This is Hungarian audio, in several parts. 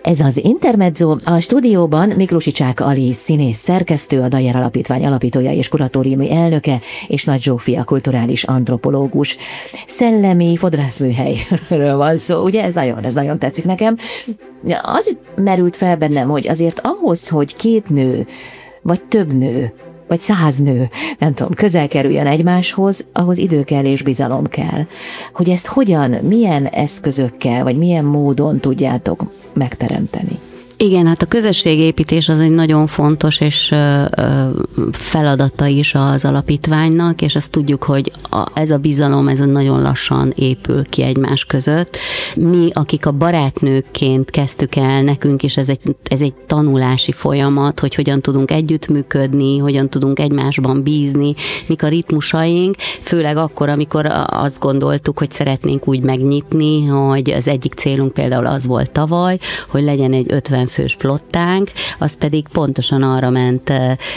Ez az Intermezzo. A stúdióban Miklósicsák Aliz színész szerkesztő, a Dayer Alapítvány alapítója és kuratóriumi elnöke, és Nagy Zsófia kulturális antropológus. Szellemi fodrászműhelyről van szó, ugye? Ez nagyon tetszik nekem. Az merült fel bennem, hogy azért ahhoz, hogy 2 nő, vagy több nő, vagy 100 nő, nem tudom, közel kerüljön egymáshoz, ahhoz idő kell és bizalom kell. Hogy ezt hogyan, milyen eszközökkel, vagy milyen módon tudjátok megteremteni? Igen, hát a közösségépítés az egy nagyon fontos és feladata is az alapítványnak, és azt tudjuk, hogy ez a bizalom, ez nagyon lassan épül ki egymás között. Mi, akik a barátnőkként kezdtük el, nekünk is ez egy tanulási folyamat, hogy hogyan tudunk együttműködni, hogyan tudunk egymásban bízni, mik a ritmusaink, főleg akkor, amikor azt gondoltuk, hogy szeretnénk úgy megnyitni, hogy az egyik célunk például az volt tavaly, hogy legyen egy 50 fős flottánk, az pedig pontosan arra ment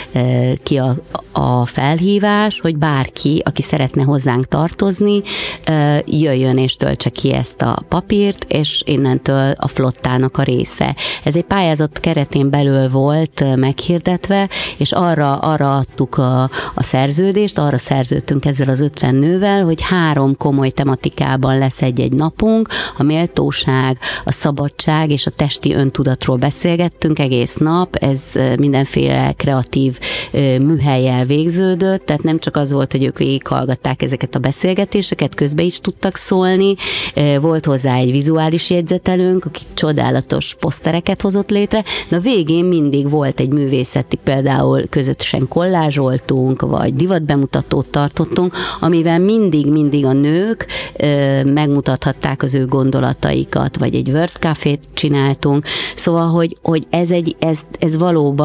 ki a felhívás, hogy bárki, aki szeretne hozzánk tartozni, jöjjön és töltse ki ezt a papírt, és innentől a flottának a része. Ez egy pályázat keretén belül volt meghirdetve, és arra adtuk a szerződést, arra szerződtünk ezzel az 50 nővel, hogy 3 komoly tematikában lesz egy napunk, a méltóság, a szabadság és a testi öntudatról beszélgettünk egész nap, ez mindenféle kreatív műhellyel végződött, tehát nem csak az volt, hogy ők végighallgatták ezeket a beszélgetéseket, közbe is tudtak szólni, volt hozzá egy vizuális jegyzetelőnk, aki csodálatos posztereket hozott létre, de a végén mindig volt egy művészeti, például közösen kollázsoltunk, vagy divatbemutatót tartottunk, amivel mindig a nők megmutathatták az ő gondolataikat, vagy egy Word Cafét csináltunk, szóval, hogy ez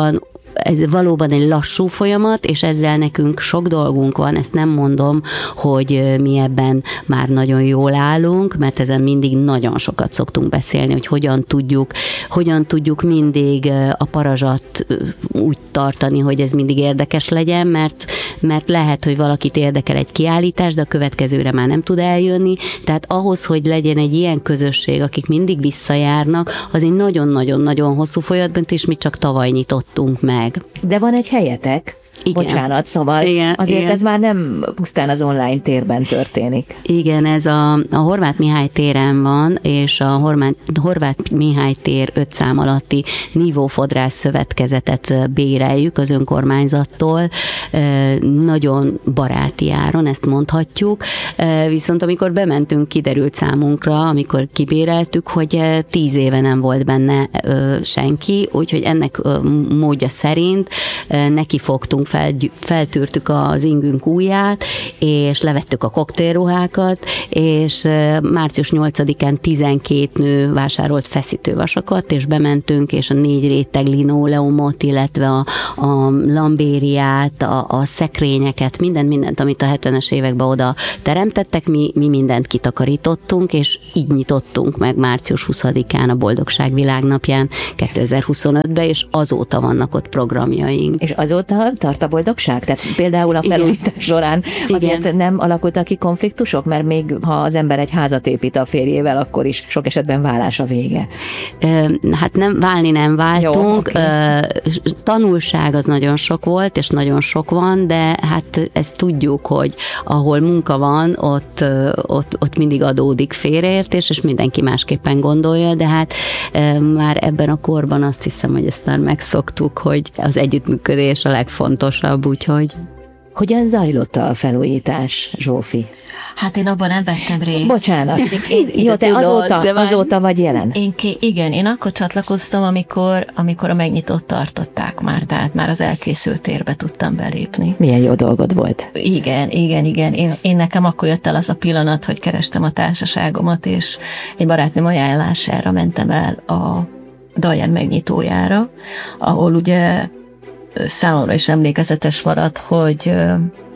valóban egy lassú folyamat, és ezzel nekünk sok dolgunk van, ezt nem mondom, hogy mi ebben már nagyon jól állunk, mert ezen mindig nagyon sokat szoktunk beszélni, hogy hogyan tudjuk mindig a parazsat úgy tartani, hogy ez mindig érdekes legyen, mert lehet, hogy valakit érdekel egy kiállítás, de a következőre már nem tud eljönni, tehát ahhoz, hogy legyen egy ilyen közösség, akik mindig visszajárnak, az egy nagyon-nagyon-nagyon hosszú folyamatban, és mi csak tavaly nyitottunk meg. De van egy helyetek, igen. Bocsánat, szóval azért ez már nem pusztán az online térben történik. Igen, ez a Horváth Mihály téren van, és a Horváth Mihály tér 5 szám alatti Nívó Fodrász Szövetkezetet béreljük az önkormányzattól, nagyon baráti áron, ezt mondhatjuk, viszont amikor bementünk, kiderült számunkra, amikor kibéreltük, hogy 10 éve nem volt benne senki, úgyhogy ennek módja szerint neki fogtunk, feltűrtük az ingünk ujját, és levettük a koktélruhákat, és március 8-án 12 nő vásárolt feszítővasakat, és bementünk, és a 4 réteg linoleumot, illetve a lambériát, a szekrényeket, mindent, amit a 70-es években oda teremtettek, mi mindent kitakarítottunk, és így nyitottunk meg március 20-án a Boldogság Világnapján 2025-ben, és azóta vannak ott programjaink. És azóta tart a boldogság? Tehát például a felújítás során azért nem alakultak ki konfliktusok, mert még ha az ember egy házat épít a férjével, akkor is sok esetben válás a vége. Hát válni nem váltunk. Jó, okay. Tanulság az nagyon sok volt, és nagyon sok van, de hát ezt tudjuk, hogy ahol munka van, ott mindig adódik félreértés, és mindenki másképpen gondolja, de hát már ebben a korban azt hiszem, hogy ezt már megszoktuk, hogy az együttműködés a legfontosabb, úgyhogy... Hogyan zajlott a felújítás, Zsófi? Hát én abban nem vettem részt. Bocsánat. Jó, te azóta vagy jelen? Én akkor csatlakoztam, amikor a megnyitót tartották már, tehát már az elkészült térbe tudtam belépni. Milyen jó dolgod volt. Igen. Én nekem akkor jött el az a pillanat, hogy kerestem a társaságomat, és egy barátnőm ajánlására mentem el a Dayer megnyitójára, ahol ugye számomra is emlékezetes maradt, hogy